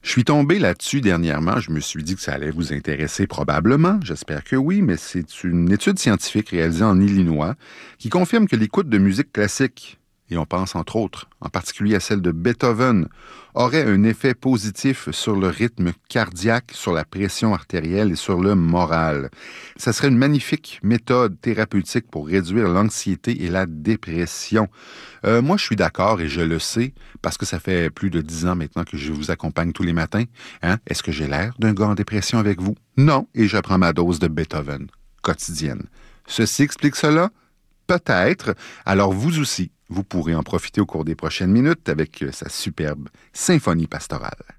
Je suis tombé là-dessus dernièrement. Je me suis dit que ça allait vous intéresser probablement. J'espère que oui, mais c'est une étude scientifique réalisée en Illinois qui confirme que l'écoute de musique classique, et on pense entre autres, en particulier à celle de Beethoven, aurait un effet positif sur le rythme cardiaque, sur la pression artérielle et sur le moral. Ça serait une magnifique méthode thérapeutique pour réduire l'anxiété et la dépression. Moi, je suis d'accord et je le sais parce que ça fait plus de 10 ans maintenant que je vous accompagne tous les matins. Hein? Est-ce que j'ai l'air d'un gars en dépression avec vous? Non, et je prends ma dose de Beethoven quotidienne. Ceci explique cela? Peut-être. Alors vous aussi, vous pourrez en profiter au cours des prochaines minutes avec sa superbe symphonie pastorale.